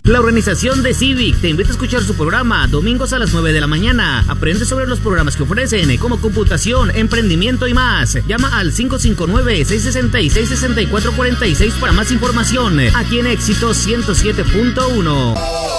La organización de Civic te invita a escuchar su programa domingos a las 9 de la mañana. Aprende sobre los programas que ofrecen, como computación, emprendimiento y más. Llama al 559-666-6446 para más información. Aquí en Éxito 107.1.